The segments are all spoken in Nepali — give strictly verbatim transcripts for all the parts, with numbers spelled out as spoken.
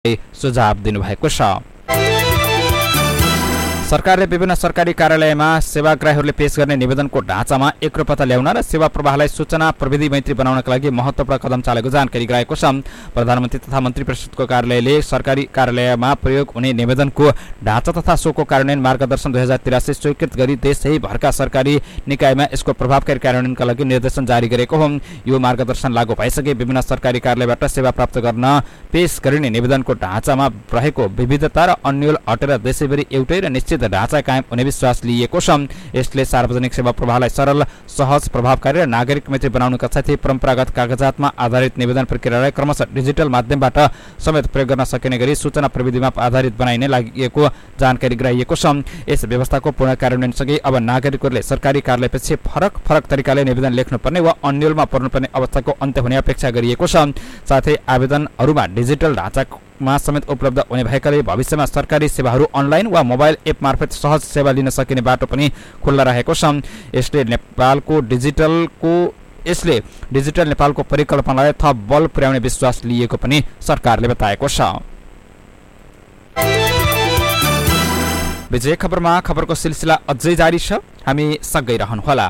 सुझाव दिनुभएको छ। सरकारले विभिन्न सरकारी कार्यालयमा सेवाग्राहीहरूले पेश गर्ने निवेदनको ढाँचामा एकरूपता ल्याउन र सेवा प्रवाहलाई सूचना प्रविधि मैत्री बनाउनका लागि महत्त्वपूर्ण कदम चालेको जानकारी गराएको छ। प्रधानमन्त्री तथा मन्त्री परिषदको कार्यालयले सरकारी कार्यालयमा प्रयोग हुने निवेदनको ढाँचा तथा सोको कार्यान्वयन मार्गदर्शन दुई हजार तिरासी स्वीकृत गरी देशैभरका सरकारी निकायमा यसको प्रभावकारी कार्यान्वयनका लागि निर्देशन जारी गरेको हो। यो मार्गदर्शन लागू भइसके विभिन्न सरकारी कार्यालयबाट सेवा प्राप्त गर्न पेश गरिने निवेदनको ढाँचामा रहेको विविधता र अन्यल हटेर देशैभरि एउटै र निश्चित ढाँचा कायम हुने विश्वास लिएको छ। यसले सार्वजनिक सेवा प्रवाहलाई सरल, सहज, प्रभावकारी र नागरिक मैत्री बनाउनका साथै परम्परागत कागजातमा आधारित निवेदन प्रक्रियालाई क्रमशः डिजिटल माध्यमबाट समेत प्रयोग गर्न सकिने गरी सूचना प्रविधिमा आधारित बनाइने लागेको जानकारी गराइएको छ। यस व्यवस्थाको पूर्ण कार्यान्वयनसँगै अब नागरिकहरूले सरकारी कार्यालयपछि फरक फरक तरिकाले निवेदन लेख्नुपर्ने वा अन्यलमा पर्नुपर्ने अवस्थाको अन्त्य हुने अपेक्षा गरिएको छ। साथै आवेदनहरूमा डिजिटल ढाँचा मा समेत उपलब्ध हुने भएकाले भविष्यमा सरकारी सेवाहरू अनलाइन वा मोबाइल एप मार्फत सहज सेवा लिन सकिने बाटो पनि खुल्ला रहेको छ। यसले नेपालको डिजिटलको यसले डिजिटल नेपालको परिकल्पनालाई थप बल पुर्याउने विश्वास लिएको पनि सरकारले बताएको छ। विजय खबरमा खबरको सिलसिला अझै जारी छ, हामी सँगै रहनुहोला।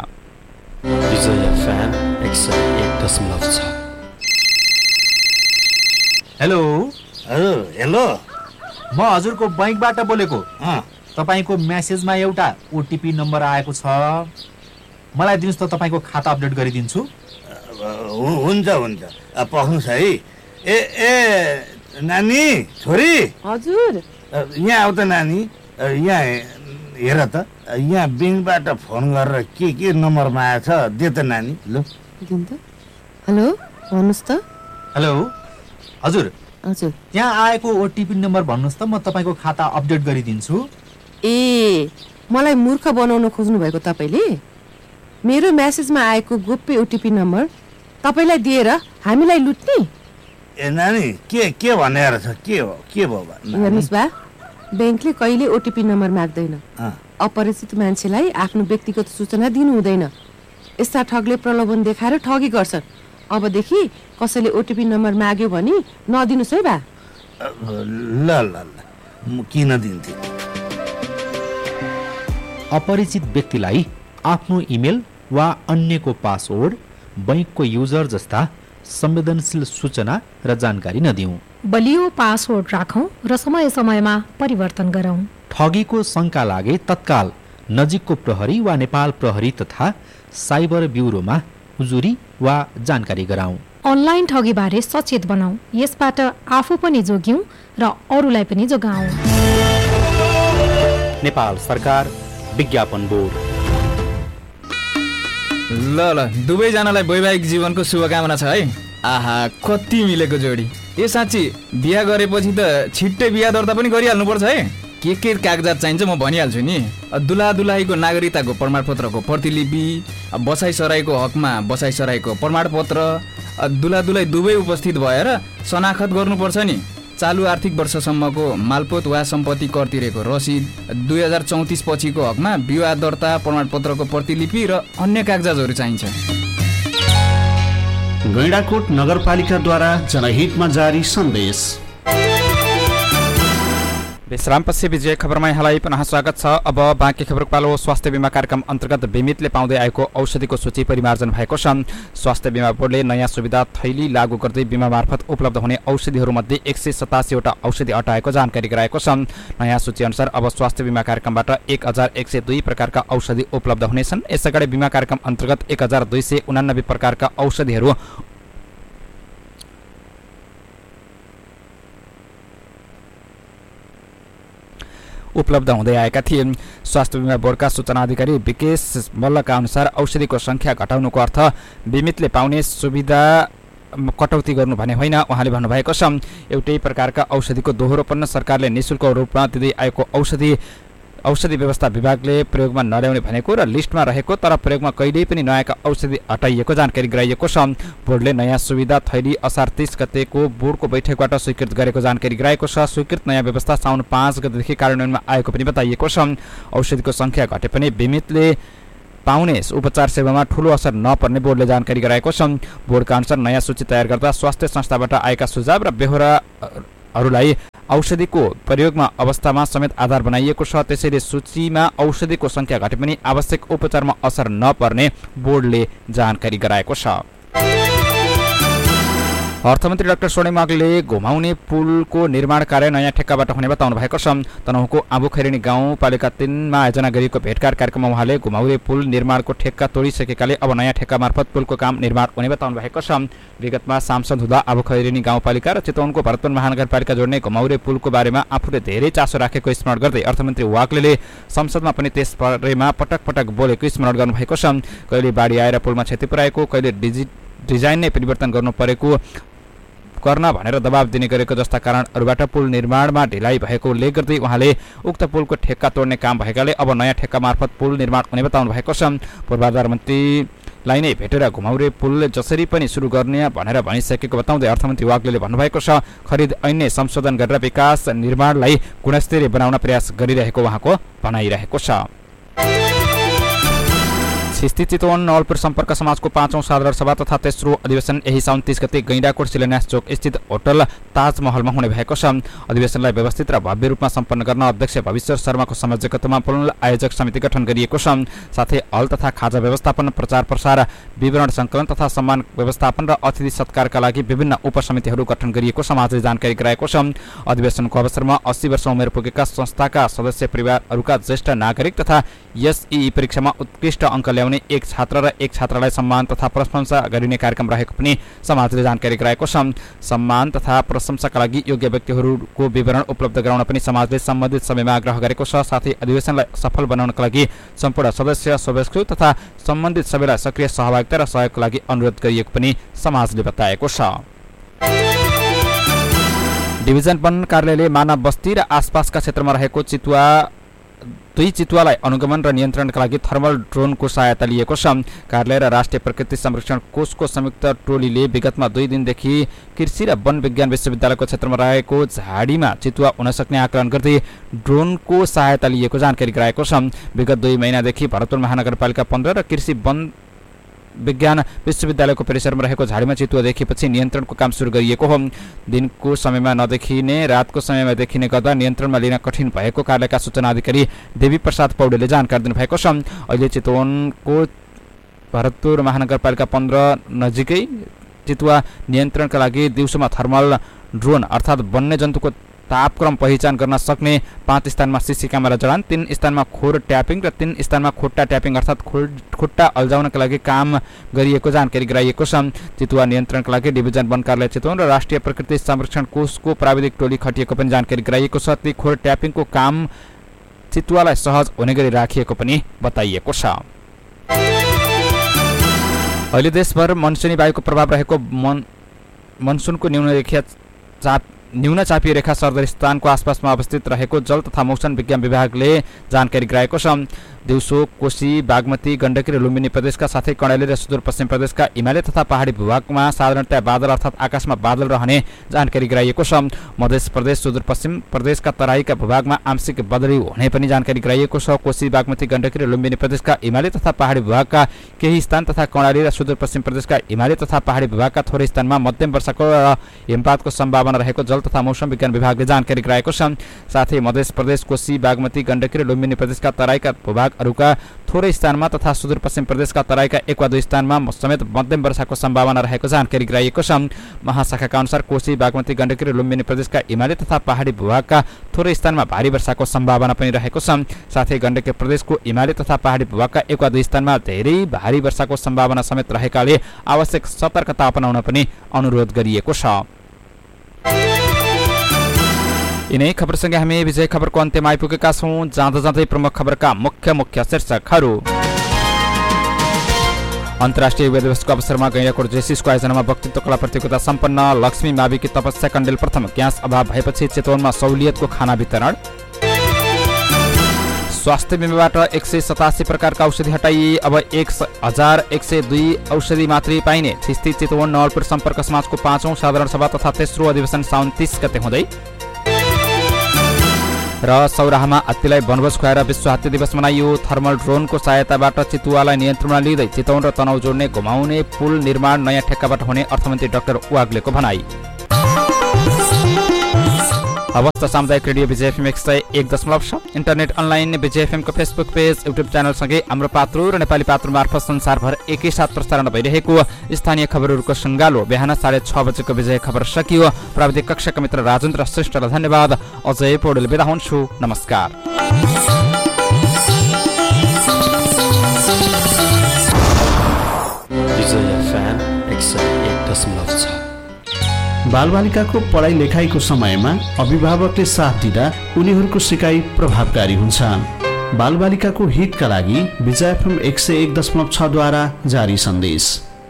हेलो हेलो, म हजुरको बैंकबाट बोलेको। तपाईको मेसेजमा एउटा ओटिपी नम्बर आएको छ, मलाई दिनुस् त, तपाईको खाता अपडेट गरिदिन्छु। हुन्छ हुन्छ, पख्नुस् है। ए ए नानी, छोरी, हजुर यहाँ आऊ त नानी। यहाँ हेर त, यहाँ ब्याङ्कबाट फोन गरेर के के नम्बरमा आएछ, दे त नानी। ल हेलो, भन्नुहोस् त। हेलो हजुर, हजुर यहाँ आएको ओटिपी नम्बर भन्नुहोस् त, म तपाईँको खाता अपडेट गरिदिन्छु। ए, मलाई मूर्ख बनाउन खोज्नु भएको तपाईँले? मेरो मेसेजमा आएको गोप्य ओटिपी नम्बर तपाईँलाई दिएर हामीलाई लुट्ने? ए नानी, के के भनेर छ? के हो के भयो? हेर्नुहोस् बा, ब्याङ्कले कहिले ओटिपी नम्बर माग्दैन। अपरिचित मान्छेलाई आफ्नो व्यक्तिगत सूचना दिनु हुँदैन। यस्ता ठगले प्रलोभन देखाएर ठगी गर्छन्। अबदेखि कसैले ओटिपी नम्बर माग्यो भने नदिनुस् है बा। ल ल ल, म किन दिन्थे? अपरिचित व्यक्तिलाई आफ्नो इमेल वा अन्यको पासवर्ड, बैंकको युजर जस्ता संवेदनशील सूचना र जानकारी नदिऊ। बलियो पासवर्ड राखौं र समय समयमा परिवर्तन गरौं। ठगीको शंका लागे तत्काल नजिकको प्रहरी वा नेपाल प्रहरी तथा साइबर ब्युरोमा उजुरी वा जानकारी गराउँ। अनलाइन ठगी बारे सचेत बनाऊ, यसबाट आफू पनि जोग्यौं र अरूलाई पनि जोगाऊ। नेपाल सरकार, विज्ञापन बोर्ड। ल ल, दुवैजनालाई वैवाहिक जीवनको शुभकामना छ है। आहा, कति मिलेको जोडी। ए साँच्ची, बिहा गरेपछि त छिट्टै बिहा दर्ता पनि गरिहाल्नुपर्छ है। के के कागजात चाहिन्छ म भनिहाल्छु नि। दुला दुलाहीको नागरिकताको प्रमाणपत्रको प्रतिलिपि, बसाइसराईको हकमा बसाइसराईको प्रमाणपत्र, दुला दुलाई दुवै उपस्थित भएर शनाखत गर्नुपर्छ नि। चालु आर्थिक वर्षसम्मको मालपोत वा सम्पत्ति कर तिरेको रसिद, दुई हजार चौतिस पछिको हकमा विवाह दर्ता प्रमाणपत्रको प्रतिलिपि र अन्य कागजातहरू चाहिन्छ। गैंडाकोट नगरपालिकाद्वारा जनहितमा जारी सन्देश। विश्रामपछि विजय खबरमा यहाँलाई पुनः स्वागत छ। अब बाँकी खबर पालो। स्वास्थ्य बिमा कार्यक्रम अन्तर्गत बिमितले पाउँदै आएको औषधिको सूची परिमार्जन भएको छ। स्वास्थ्य बिमा बोर्डले नयाँ सुविधा थैली लागू गर्दै बिमा मार्फत उपलब्ध हुने औषधिहरूमध्ये एक सय सतासीवटा औषधि हटाएको जानकारी गराएको छ। नयाँ सूची अनुसार अब स्वास्थ्य बिमा कार्यक्रमबाट एक हजार एक सय दुई प्रकारका औषधि उपलब्ध हुनेछन्। यसअगाडि बिमा कार्यक्रम अन्तर्गत एक हजार दुई सय उनानब्बे प्रकारका औषधिहरू उपलब्ध हुँदै आएका थिए। स्वास्थ्य बिमा बोर्डका सूचना अधिकारी विकेश मल्लका अनुसार औषधिको संख्या घटाउनुको अर्थ बिमितले पाउने सुविधा कटौती गर्नु भने होइन। उहाँले भन्नुभएको छ, एउटै प्रकारका औषधिको दोहोरोपन्न सरकारले निःशुल्क रूपमा दिँदै आएको औषधि औषधि व्यवस्था विभागले प्रयोगमा नल्याउने भनेको र लिस्टमा रहेको तर प्रयोगमा कहिल्यै पनि नयाँका औषधि हटाइएको जानकारी गराइएको छ। बोर्डले नयाँ सुविधा थैली असार तीस गतेको बोर्डको बैठकबाट स्वीकृत गरेको जानकारी गराएको छ। स्वीकृत नयाँ व्यवस्था साउन पाँच गतेदेखि कार्यान्वयनमा आएको पनि बताइएको छ। औषधिको संख्या घटे पनि बिमितले पाउने उपचार सेवामा ठूलो असर नपर्ने बोर्डले जानकारी गराएको छ। बोर्डका अनुसार नयाँ सूची तयार गर्दा स्वास्थ्य संस्थाबाट आएका सुझाव र बेहोरा अरूलाई औषधिको प्रयोगमा अवस्थामा समेत आधार बनाइएको छ। त्यसैले सूचीमा औषधिको संख्या घटे पनि आवश्यक उपचारमा असर नपर्ने बोर्डले जानकारी गराएको छ। अर्थमन्त्री डाक्टर सोनिम वाग्लेले घुमाउने पुलको निर्माण कार्य नयाँ ठेक्काबाट हुने बताउनु भएको छ। तनहुँको आबुखैरेनी गाउँपालिका तीनमा आयोजना गरिएको भेटघाट कार्यक्रममा उहाँले घुमाउने पुल निर्माणको ठेक्का तोडिसकेकाले अब नयाँ ठेक्का मार्फत पुलको काम निर्माण हुने बताउनु भएको छ। विगतमा सांसद हुँदा आबुखैरेनी गाउँपालिका र चितवनको भरतपुर महानगरपालिका जोड्ने घुमाउने पुलको बारेमा आफूले धेरै चासो राखेको स्मरण गर्दै अर्थमन्त्री वाग्लेले संसदमा पनि त्यस बारेमा पटक पटक बोलेको स्मरण गर्नुभएको छ। कहिले बाढी आएर पुलमा क्षति पुर्याएको, कहिले डिजि डिजाइन नै परिवर्तन गर्नु परेको गर्न भनेर दबाब दिने गरेको जस्ता कारणहरूबाट पुल निर्माणमा ढिलाइ भएको उल्लेख गर्दै उहाँले उक्त पुलको ठेक्का तोड्ने काम भएकाले अब नयाँ ठेक्का मार्फत पुल निर्माण हुने बताउनु भएको छ। पूर्वाधार मन्त्रीलाई नै भेटेर घुमाउने पुल जसरी पनि सुरु गर्ने भनेर भनिसकेको बताउँदै अर्थमन्त्री वाग्लेले भन्नुभएको छ, खरिद ऐन संशोधन गरेर विकास निर्माणलाई गुणस्तरीय बनाउन प्रयास गरिरहेको उहाँको भनाइरहेको छ। छिस्ती चितवन नवलपुर सम्पर्क समाजको पाँचौं साधारण सभा तथा तेस्रो अधिवेशन यही साउन तीस गते गैंडाकोट शिलान्यास चोक स्थित होटल ताजमहलमा हुने भएको छ। अधिवेशनलाई व्यवस्थित र भव्य रूपमा सम्पन्न गर्न अध्यक्ष भविश्वर शर्माको संयोजकत्वमा पुनः आयोजक समिति गठन गरिएको छ। साथै हल तथा खाजा व्यवस्थापन, प्रचार प्रसार, विवरण सङ्कलन तथा सम्मान व्यवस्थापन र अतिथि सत्कारका लागि विभिन्न उपसमितिहरू गठन गरिएको समाजले जानकारी गराएको छ। अधिवेशनको अवसरमा अस्सी वर्ष उमेर पुगेका संस्थाका सदस्य परिवारहरूका ज्येष्ठ नागरिक तथा एसईई परीक्षामा उत्कृष्ट अङ्क ल्याउने एक छात्र र एक छात्रालाई सम्मान तथा प्रशंसा गरिने कार्यक्रम रहेको पनि समाजले जानकारी गराएको छ। सम्मान तथा प्रशंसाका लागि योग्य व्यक्तिहरूको विवरण उपलब्ध गराउन पनि समाजले सम्बन्धित सबैमा आग्रह गरेको छ। साथै अधिवेशनलाई सफल बनाउनका लागि सम्पूर्ण सदस्य, सदस्य तथा सम्बन्धित सबैलाई सक्रिय सहभागिता र सहयोगका लागि अनुरोध गरिएको पनि समाजले बताएको छ। डिभिजन वन कार्यालयले मानव बस्ती र आसपासका क्षेत्रमा रहेको चितुवा दुई चितुवालाई अनुगमन र नियन्त्रणका लागि थर्मल ड्रोनको सहायता लिएको छ। कार्यालय र राष्ट्रिय प्रकृति संरक्षण कोषको संयुक्त टोलीले विगतमा दुई दिनदेखि कृषि र वन विज्ञान विश्वविद्यालयको क्षेत्रमा रहेको झाडीमा चितुवा हुन सक्ने आकलन गर्दै ड्रोनको सहायता लिएको जानकारी गराएको छ। विगत दुई महिनादेखि भरतपुर महानगरपालिका पन्ध्र र कृषि वन विज्ञान विश्वविद्यालयको परिसरमा रहेको झाडीमा चितुवा देखेपछि नियन्त्रणको काम सुरु गरिएको हो। दिनको समयमा नदेखिने रातको समयमा देखिने गर्दा नियन्त्रणमा लिन कठिन भएको कार्यालयका सूचना अधिकारी देवी प्रसाद पौडेलले जानकारी दिनुभएको छ। अहिले चितवनको भरतपुर महानगरपालिका पन्ध्र नजिकै चितुवा नियन्त्रणका लागि दिउँसोमा थर्मल ड्रोन अर्थात् वन्यजन्तुको तापक्रम पहिचान गर्न सक्ने पाँच स्थानमा सिसी क्यामेरा जडान, तीन स्थानमा खोर ट्यापिङ र तीन स्थानमा खुट्टा ट्यापिङ अर्थात् खुट्टा अल्झाउनका लागि काम गरिएको जानकारी गराइएको छ। चितुवा नियन्त्रणका लागि डिभिजन वन कार्यालय चितवन र राष्ट्रिय प्रकृति संरक्षण कोषको प्राविधिक टोली खटिएको पनि जानकारी गराइएको छ। ती खोर ट्यापिङको काम चितुवालाई सहज हुने गरी राखिएको पनि बताइएको छ। अहिले देशभर मनसुनी वायुको प्रभाव रहेको मन मनसुनको न्यून रेखा चाप न्यून चापीय रेखा सरदर स्थानको आसपासमा अवस्थित रहेको जल तथा मौसम विज्ञान विभागले जानकारी गराएको छ। दिउँसो कोशी, बागमती, गण्डकी र लुम्बिनी प्रदेशका साथै कर्णाली र सुदूरपश्चिम प्रदेशका हिमाली तथा पहाडी भूभागमा साधारणतया बादल अर्थात् आकाशमा बादल रहने जानकारी गराइएको छ। मध्य प्रदेश, सुदूरपश्चिम प्रदेशका तराईका भूभागमा आंशिक बदली हुने पनि जानकारी गराइएको छ। कोशी, बागमती, गण्डकी र लुम्बिनी प्रदेशका हिमाली तथा पहाडी भूभागका केही स्थान तथा कर्णाली र सुदूरपश्चिम प्रदेशका हिमाली तथा पहाडी भूभागका थोरै स्थानमा मध्यम वर्षाको र हिमपातको सम्भावना रहेको जल तथा मौसम विज्ञान विभागले जानकारी गराएको छ। साथै मध्य प्रदेश, कोशी, बागमती, गण्डकी र लुम्बिनी प्रदेशका तराईका भूभागहरूका थोरै स्थानमा तथा सुदूरपश्चिम प्रदेशका तराईका एक वा दुई स्थानमा समेत मध्यम वर्षाको सम्भावना रहेको जानकारी गराइएको छ। महाशाखाका अनुसार कोशी, बागमती, गण्डकी र लुम्बिनी प्रदेशका हिमाली तथा पहाडी भूभागका थोरै स्थानमा भारी वर्षाको सम्भावना पनि रहेको छ। साथै गण्डकी प्रदेशको हिमाली तथा पहाडी भूभागका एक वा दुई स्थानमा धेरै भारी वर्षाको सम्भावना समेत रहेकाले आवश्यक सतर्कता अपनाउन पनि अनुरोध गरिएको छ। यिनै खबरसँगै हामी विजय खबरको अन्त्यमा आइपुगेका छौँ। जाँदा जाँदै प्रमुख खबरका मुख्य मुख्य शीर्षकहरू। अन्तर्राष्ट्रिय युवा दिवसको अवसरमा गैंडाकोट जेसिसको आयोजनामा वक्तृत्व कला प्रतियोगिता सम्पन्न। लक्ष्मी माविकी तपस्या कण्डेल प्रथम। ग्यास अभाव भएपछि चितवनमा सहुलियतको खाना वितरण। स्वास्थ्य बिमाबाट एक सय सतासी प्रकारका औषधि हटाइए, अब एक हजार एक सय दुई औषधि मात्रै पाइने। छिस्ती चितवन नवलपुर सम्पर्क समाजको पाँचौं साधारण सभा तथा तेस्रो अधिवेशन साउन तीस गते हुँदै। र सौराहामा हात्तीलाई वनभोज खुवाएर विश्व हात्ती दिवस मनाइयो। थर्मल ड्रोनको सहायताबाट चितुवालाई नियन्त्रणमा लिँदै चितवन र तनहुँ जोड्ने घुमाउने पुल निर्माण नयाँ ठेक्काबाट हुने अर्थमन्त्री डाक्टर वाग्लेको भनाई। अवस्था सामुदायिक रेडियो विजय एफएम एक सय एक दशमलव छ इन्टरनेट अनलाइन विजय एफएमको फेसबुक पेज युट्युब च्यानलसँगै हाम्रो पात्रो र नेपाली पात्रो मार्फत संसारभर एकैसाथ प्रसारण भइरहेको स्थानीय खबरहरूको सङ्गालो बिहान साढे छ बजेको विजय खबर सकियो। प्राविधिक कक्षका मित्र राजेन्द्र श्रेष्ठलाई धन्यवाद। अजय पौडेल बिदा हुन्छु। नमस्कार। बालबालिकाको पढाइ लेखाइको समयमा अभिभावकले साथ दिँदा उनीहरूको सिकाइ प्रभावकारी हुन्छ। बालबालिकाको हितका लागि विजय एफएम एक सय एक दशमलव छ द्वारा जारी सन्देश।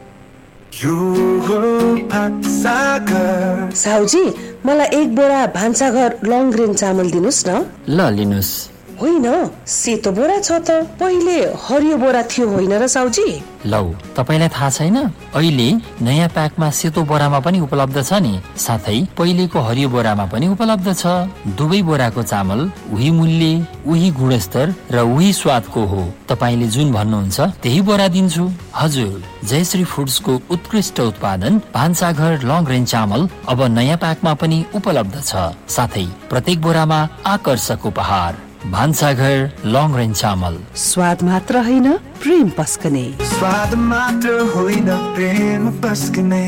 साउजी, मलाई एक बोरा भान्साघर लङ ग्रेन चामल दिनुस् न। ल लिनुस्। होइन, सेतो बोरा छ त, पहिले हरियो बोरा थियो होइन र साउजी? लौ, तपाईलाई थाहा छैन? अहिले नयाँ प्याकमा सेतो बोरामा पनि उपलब्ध छ नि, साथै पहिलेको हरियो बोरामा पनि उपलब्ध छ। दुवै बोराको चामल उही मूल्य, उही गुणस्तर र उही स्वादको हो। तपाईले जुन भन्नुहुन्छ त्यही बोरा दिन्छु। हजुर, जयश्री फुड्सको उत्कृष्ट उत्पादन भान्साघर लङ रेन्ज चामल अब नयाँ प्याकमा पनि उपलब्ध छ, साथै प्रत्येक बोरामा आकर्षक उपहार। भान्साघर लङ रेन्ज चामल, स्वाद मात्र होइन प्रेम पस्कने। स्वाद मात्र होइन प्रेम पस्कने।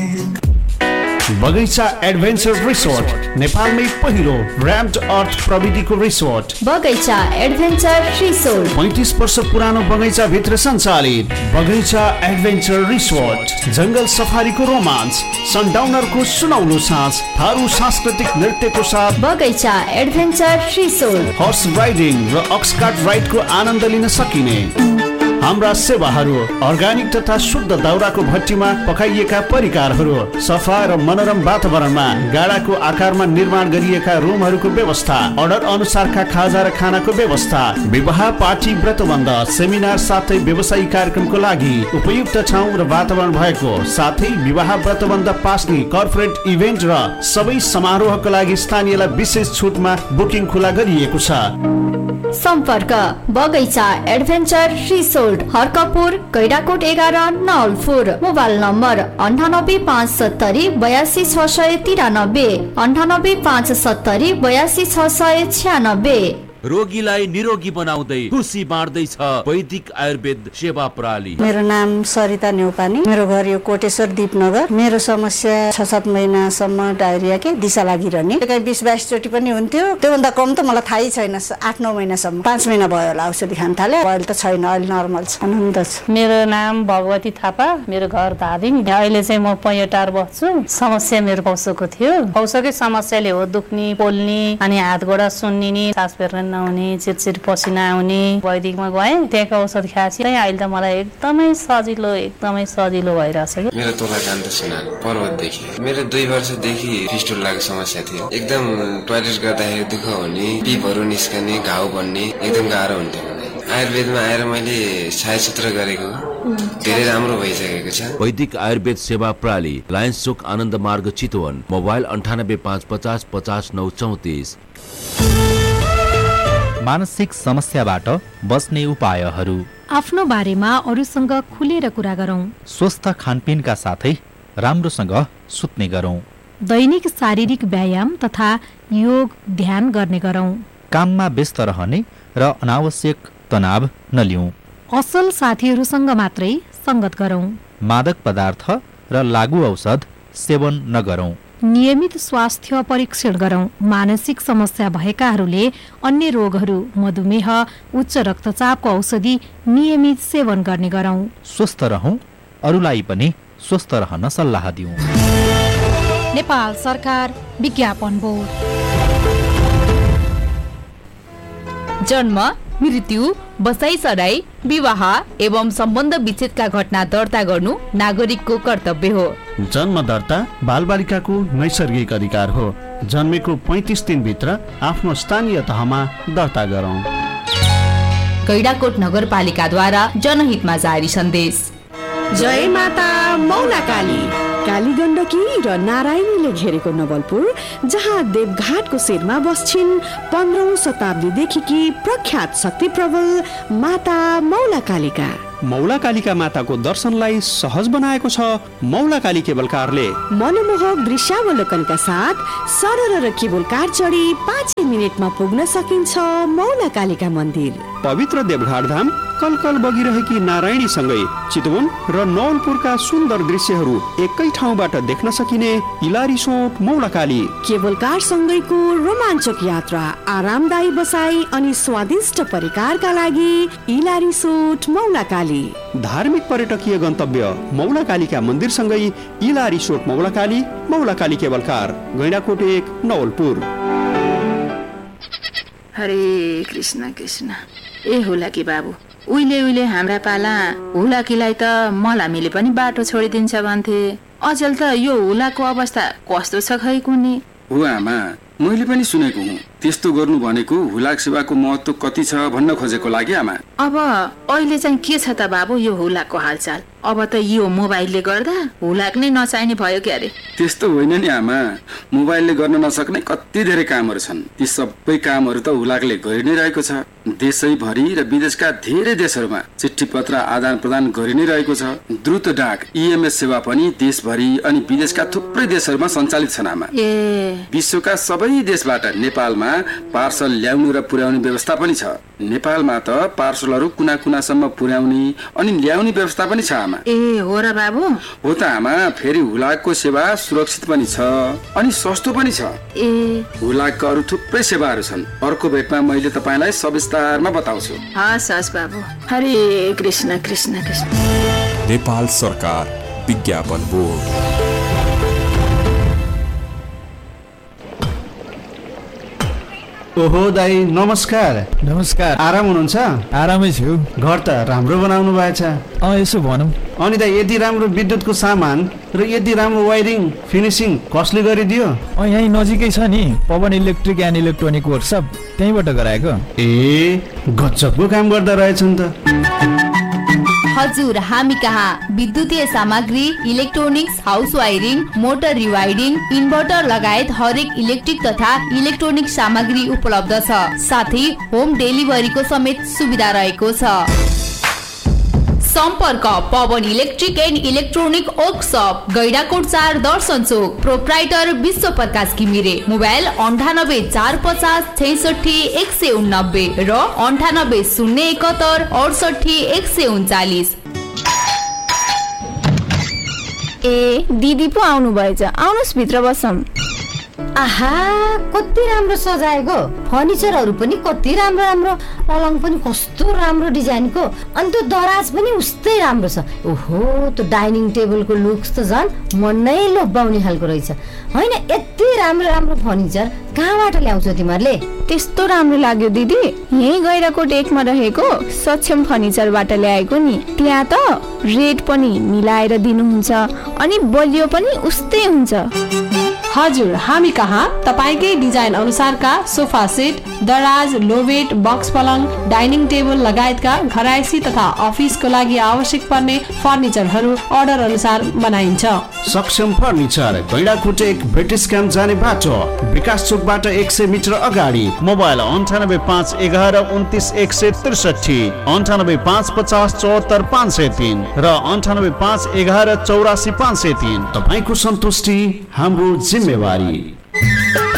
बगैँचा एडभेन्चर रिसोर्ट नेपालमै पहिलो र्याम्ड अर्थ प्रविधिको रिसोर्ट बगैँचा एडभेन्चर रिसोर्ट पैंतीस वर्ष पुरानो बगैँचा भित्र सञ्चालित बगैँचा एडभेन्चर रिसोर्ट। जंगल सफारीको रोमान्स, सनडाउनरको सुनौलो साँझ, थारू सांस्कृतिक नृत्यको साथ बगैँचा एडभेन्चर रिसोर्ट। हर्स राइडिङ र अक्सकार्ट राइडको आनन्द लिन सकिने हाम्रा सेवाहरू अर्ग्यानिक तथा शुद्ध दाउराको भट्टीमा पकाइएका परिकारहरू, सफा र मनोरम वातावरणमा गाडाको आकारमा निर्माण गरिएका रुमहरूको व्यवस्था, अर्डर अनुसारका खाजा र खानाको व्यवस्था, विवाह पार्टी व्रतबन्ध सेमिनार साथै व्यवसायिक कार्यक्रमको लागि उपयुक्त ठाउँ र वातावरण भएको, साथै विवाह व्रतबन्ध पास्ने कर्पोरेट इभेन्ट र सबै समारोहको लागि स्थानीयलाई विशेष छुटमा बुकिङ खुला गरिएको छ। सम्पर्क बगैँचा एडभेन्चर रिसोर्ट, हर्कपुर, गैडाकोट एघार, नवलपुर। मोबाइल नम्बर अन्ठानब्बे पाँच सत्तरी बयासी छ सय तिरानब्बे, अन्ठानब्बे पाँच सत्तरी बयासी छ सय छ्यानब्बे। रोगीलाई निरोगी बनाउँदै खुसी बाँड्दैछ वैदिक आयुर्वेद सेवा प्रणाली। मेरो नाम सरिता नेउपानी, मेरो घर यो कोटेश्वर दीपनगर। मेरो समस्या छ सात महिनासम्म डायरिया के दिशा लागिरहने, कहीँ बिस बाइस चोटि पनि हुन्थ्यो। त्योभन्दा कम त मलाई थाहै छैन। आठ नौ महिनासम्म, पाँच महिना भयो होला औषधि खान थाले। अहिले त छैन, अहिले नर्मल छ, आनन्द छ। मेरो नाम भगवती थापा, मेरो घर धादिङ। अहिले चाहिँ म पैँटार बस्छु। समस्या मेरो पौसोको थियो। पौसोकै समस्याले हो दुख्ने, पोल्ने, अनि हात गोडा सुन्निने, सास फेर्न नहुने, चिरचिर पसिना आउने। वैदिकमा गएँ, त्यहाँको औषध खाएपछि अहिले त मलाई एकदमै सजिलो एकदमै सजिलो भइरहेछ। मेरो तोला कान्त सुनार पर्वतदेखि मेरो दुई वर्षदेखि फिस्टुलाको समस्या थियो। एकदम टोयलेट गर्दाखेरि दुःख हुने, पिपहरू निस्कने, घाउ बन्ने एकदम गाह्रो हुन्थ्यो। आयुर्वेदमा आएर मैले छायासूत्र गरेको धेरै राम्रो भइसकेको छ। वैदिक आयुर्वेद सेवा प्रणाली, लायन्स चोक आनन्द मार्ग चितवन। मोबाइल अन्ठानब्बे पाँच पचास पचास नौ चौतिस। मानसिक समस्याबाट बच्ने उपायहरू। आफ्नो बारेमा अरूसँग खुलेर कुरा गरौँ। स्वस्थ खानपिनका साथै राम्रोसँग सुत्ने गरौँ। दैनिक शारीरिक व्यायाम तथा योग ध्यान गर्ने गरौँ। काममा व्यस्त रहने र अनावश्यक तनाव नलिउँ। असल साथीहरूसँग मात्रै संगत गरौँ। मादक पदार्थ र लागू औषध सेवन नगरौँ। नियमित स्वास्थ्य परीक्षण गरौँ। मानसिक समस्या भएकाहरूले अन्य रोगहरू, मधुमेह, उच्च रक्तचापको औषधि नियमित सेवन गर्ने गरौँ। स्वस्थ रहौं, अरूलाई पनि स्वस्थ रहन सल्लाह दिउँ। नेपाल सरकार विज्ञापन बोर्ड। जन्म, मृत्यु, बसाइसराई, विवाह एवं सम्बन्ध विच्छेदका घटना दर्ता गर्नु नागरिकको कर्तव्य हो। जन्म दर्ता बालबालिकाको नैसर्गिक अधिकार हो। जन्मेको पैंतीस दिनभित्र आफ्नो स्थानीय तहमा दर्ता गरौँ। गैडाकोट नगरपालिकाद्वारा जनहितमा जारी सन्देश। जय माता मौलाकाली। काली गण्डकी र नारायणीले घेरेको नवलपुर, जहाँ देवघाटको शिरमा बस्छिन् पन्ध्रौं शताब्दीदेखि प्रख्यात शक्ति प्रबल माता मौलाकालीका। मौलाकालीका माताको दर्शनलाई सहज बनाएको छ मौलाकाली केबल कारले। मनमोहक दृश्यावलोकनका साथ सरल र केबल कार चढी पाँच मिनटमा पुग्न सकिन्छ मौलाकालीका मन्दिर। पवित्र देवघाट धाम कलकल बगिरहेकी नारायणी सँगै चितवन र नवलपुरका सुन्दर दृश्यहरू एकै ठाउँबाट देख्न सकिने इलारिसोट मौलाकाली। केबल कार सँगैको रोमाञ्चक यात्रा, आरामदायी बसाई अनि स्वादिष्ट परिकारका लागि इलारिसोट मौलाकाली। धार्मिक पर्यटकीय गन्तव्य मौलाकालीका मन्दिरसँगै इलारिसोट मौलाकाली, मौलाकाली केबल कार, गैंडाकोट एक, नवलपुर। हरे कृष्ण कृष्ण। ए हुलाकी बाबु, उहिले उहिले हाम्रा पाला हुलाकीलाई त मलामीले पनि बाटो छोडिदिन्छ भन्थे। अचेल त यो हुलाको अवस्था कस्तो छ खै कुनी? हो आमा, मैले पनि सुनेको हुँ। त्यस्तो गर्नु भनेको हुलाक सेवाको महत्व कति छ भन्न खोजेको लागि आमा। अब अहिले चाहिँ के छ त बाबु यो हुलाकको हालचाल? अब त यो मोबाइलले गर्दा हुलाक नै नचाहिने भयो क्यारे? त्यस्तो होइन नि आमा, मोबाइलले गर्न नसक्ने कति धेरै कामहरू छन्। ती सबै कामहरू त हुलाकले गरि नै रहेको छ। देशैभरि र विदेशका धेरै देशहरूमा चिठी पत्र आदान प्रदान गरि नै रहेको छ। द्रुत डाक इएमएस सेवा पनि देशभरि अनि विदेशका थुप्रै देशहरूमा सञ्चालित छन् आमा। ए विश्वका सबै देशबाट नेपालमा पार्सल ल्याउनु र पुर्याउने व्यवस्था पनि छ। नेपालमा त पार्सलहरू कुना कुनासम्म पुर्याउने अनि ल्याउने व्यवस्था पनि छ आमा। ए हो र बाबु? हो त आमा। फेरि हुलाकको सेवा सुरक्षित पनि छ अनि सस्तो पनि छ। ए हुलाकका अरू थुप्रै सेवाहरू छन्। अर्को भेटमा मैले तपाईँलाई सविस्तारमा बताउँछु। हस् हस् बाबु। हरे कृष्ण कृष्ण कृष्ण। नेपाल सरकार विज्ञापन बोर्ड। ओहो दाई नमस्कार। नमस्कार। आराम हुनुहुन्छ? आरामै छु। घर त राम्रो बनाउनु भएछ। अँ यसो भनौँ। अनि दाई यति राम्रो विद्युतको सामान र यति राम्रो वायरिङ फिनिसिङ कसले गरिदियो? अँ यहीँ नजिकै छ नि Pawan electric and electronic workshop, त्यहीँबाट गराएको। ए गजबको काम गर्दा रहेछन् त। हजुर, हामी कहाँ विद्युतीय सामग्री, electronics, house wiring, motor रिवाइडिङ, inverter लगायत हरेक इलेक्ट्रिक तथा इलेक्ट्रोनिक सामग्री उपलब्ध छ। साथै होम डेलिभरीको समेत सुविधा रहेको छ। सम्पर्क Pawan electric and electronic workshop, Gaindakot चार, दर्शन चोक। प्रोप्राइटर विश्व प्रकाश घिमिरे। मोबाइल अन्ठानब्बे चार पचास छैसठी एक सय उन्नब्बे र अन्ठानब्बे शून्य एकहत्तर अडसठी एक सय उन्चालिस। ए दिदी पो आउनु भएछ, आउनुहोस् भित्र बसौँ। आहा कति राम्रो सजाएको, फर्निचरहरू पनि कति राम्रो राम्रो, पलङ पनि कस्तो राम्रो डिजाइनको, अनि त्यो दराज पनि उस्तै राम्रो छ। ओहो त्यो डाइनिङ टेबलको लुक्स त झन् मन नै लोभ्याउने खालको रहेछ। होइन यति राम्रो राम्रो फर्निचर कहाँबाट ल्याउँछौ तिमीहरूले? त्यस्तो राम्रो लाग्यो दिदी, यही गैराकोट एकमा रहेको सक्षम फर्निचरबाट ल्याएको नि। त्यहाँ त रेट पनि मिलाएर दिनुहुन्छ अनि बलियो पनि उस्तै हुन्छ। हजुर, हामी कहाँ तपाईकै डिजाइन अनुसारका सोफा सेट, दराज, लोभेट, बक्स पलङ, डाइनिङ टेबल लगायतका घरायसी तथा अफिसको लागि आवश्यक पर्ने फर्निचरहरू अर्डर अनुसार बनाइन्छ। सक्षम फर्निचर, गैंडाकोट एक, ब्रिटिश क्याम्प जाने बाटो, विकास चोकबाट एक सय मिटर अगाडि। मोबाइल अन्ठानब्बे पाँच एघार उन्तिस एक सय त्रिसठी, अन्ठानब्बे पाँच पचास चौहत्तर पाँच सय तीन र अन्ठानब्बे पाँच एघार चौरासी पाँच सय तीन। तपाईँको सन्तुष्टि हाम्रो जिम्मेवारी।